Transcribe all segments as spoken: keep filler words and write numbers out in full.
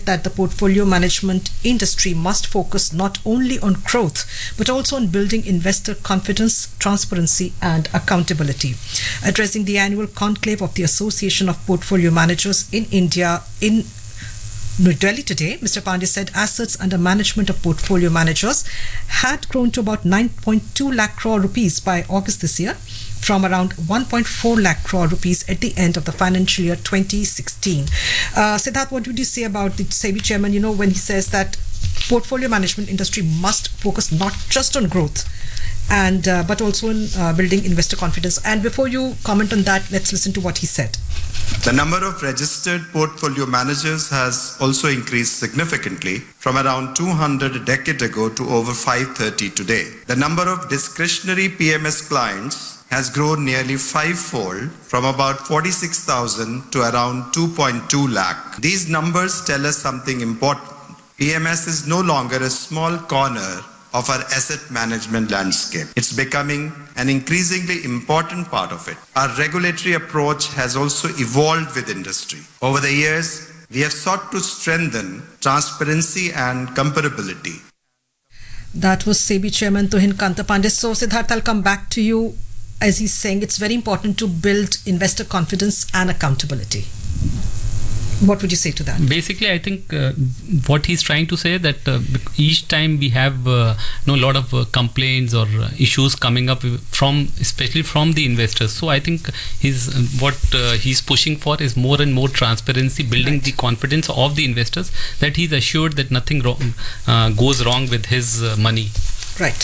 that the portfolio management industry must focus not only on growth but also on building investor confidence, transparency and accountability. Addressing the annual conclave of the Association of Portfolio Managers in India in New Delhi today, Mister Pandey said assets under management of portfolio managers had grown to about nine point two lakh crore rupees by August this year, from around one point four lakh crore rupees at the end of the financial year twenty sixteen. Uh, Siddharth, what would you say about the SEBI chairman, you know, when he says that portfolio management industry must focus not just on growth and uh, but also in uh, building investor confidence? And before you comment on that, let's listen to what he said. The number of registered portfolio managers has also increased significantly from around two hundred a decade ago to over five hundred thirty today. The number of discretionary P M S clients has grown nearly fivefold from about forty-six thousand to around two point two lakh. These numbers tell us something important. P M S is no longer a small corner of our asset management landscape. It's becoming an increasingly important part of it. Our regulatory approach has also evolved with industry. Over the years, we have sought to strengthen transparency and comparability. That was SEBI Chairman Tuhin Kanta Pandey. So Siddharth, I'll come back to you. As he's saying, it's very important to build investor confidence and accountability. What would you say to that? Basically, I think uh, what he's trying to say that uh, each time we have uh, you know, a lot of uh, complaints or uh, issues coming up from, especially from the investors. So I think he's, uh, what uh, he's pushing for is more and more transparency, building right. the confidence of the investors that he's assured that nothing wrong uh, goes wrong with his uh, money. Right.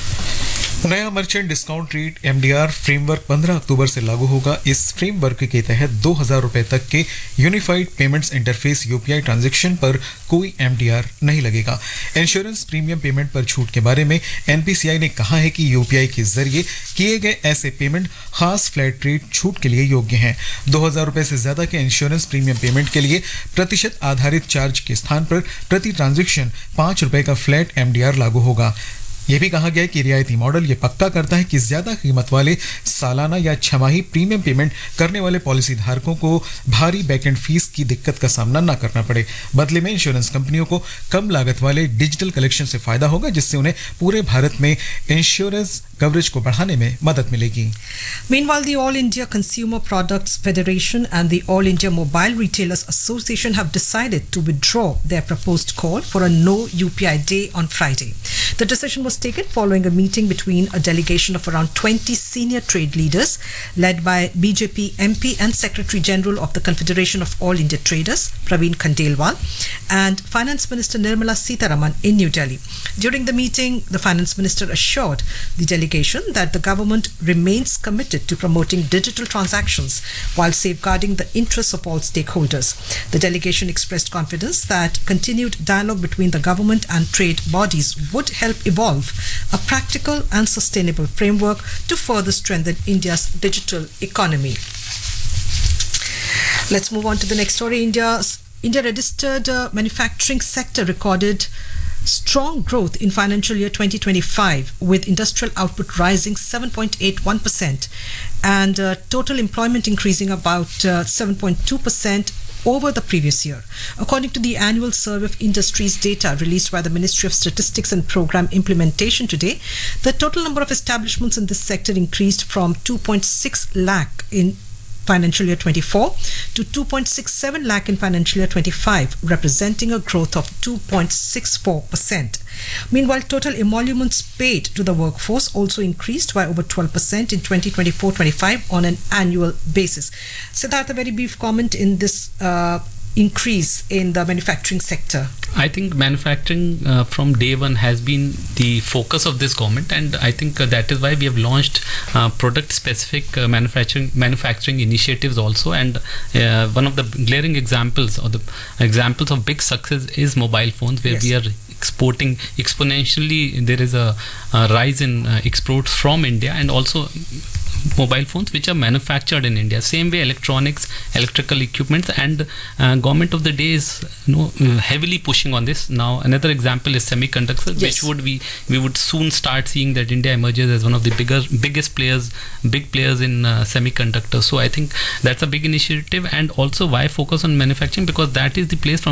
नया merchant discount rate MDR framework पंद्रह अक्टूबर से लागू होगा। इस framework के तहत दो हज़ार रुपए तक के unified payments interface UPI transaction पर कोई एमडीआर नहीं लगेगा। इंश्योरेंस प्रीमियम पेमेंट पर छूट के बारे में एनपीसीआई ने कहा है कि यूपीआई के जरिए किए गए ऐसे पेमेंट खास फ्लैट रेट छूट के लिए योग्य हैं। दो हज़ार रुपए से ज्यादा के इंश्योरेंस प्रीमियम पेमेंट के लिए प्रतिशत आधारित चार्ज के स्थान पर प्रति ट्रांजैक्शन पांच रुपए का फ्लैट एमडीआर लागू होगा। यह भी कहा गया है कि रियायती मॉडल ये पक्का करता है कि ज्यादा कीमत वाले सालाना या छमाही प्रीमियम पेमेंट करने वाले पॉलिसी धारकों को भारी बैकएंड फीस की दिक्कत का सामना न करना पड़े। बदले में इंश्योरेंस कंपनियों को कम लागत वाले डिजिटल कलेक्शन से फायदा होगा, जिससे उन्हें पूरे भारत में इंश्योरेंस कवरेज को बढ़ाने में मदद मिलेगी। Meanwhile, the All India Consumer Products Federation and the All India Mobile Retailers Association have decided to withdraw their proposed call for a no U P I day on Friday. The decision was taken following a meeting between a delegation of around twenty senior trade leaders led by B J P M P and Secretary General of the Confederation of All India Traders, Praveen Khandelwal, and Finance Minister Nirmala Sitharaman in New Delhi. During the meeting, the Finance Minister assured the delegation that the government remains committed to promoting digital transactions while safeguarding the interests of all stakeholders. The delegation expressed confidence that continued dialogue between the government and trade bodies would help evolve a practical and sustainable framework to further strengthen India's digital economy. Let's move on to the next story. India's India registered uh, manufacturing sector recorded strong growth in financial year twenty twenty-five, with industrial output rising seven point eight one percent and uh, total employment increasing about uh, seven point two percent over the previous year. According to the annual survey of industries data released by the Ministry of Statistics and Program Implementation today, the total number of establishments in this sector increased from two point six lakh in financial year twenty-four to two point six seven lakh in financial year twenty-five, representing a growth of two point six four percent. Meanwhile, total emoluments paid to the workforce also increased by over twelve percent in twenty twenty-four twenty-five on an annual basis. Siddharth, a very brief comment in this uh, increase in the manufacturing sector. I think manufacturing uh, from day one has been the focus of this government, and I think uh, that is why we have launched uh, product-specific uh, manufacturing manufacturing initiatives also. And uh, one of the glaring examples or the examples of big success is mobile phones, where yes. we are exporting exponentially. There is a, a rise in uh, exports from India, and also mobile phones which are manufactured in India. Same way, electronics, electrical equipments, and uh, government of the day is you know heavily pushing on this. Now another example is semiconductors, yes. which would we we would soon start seeing that India emerges as one of the bigger biggest players, big players in uh, semiconductors. So I think that's a big initiative. And also, why focus on manufacturing? Because that is the place from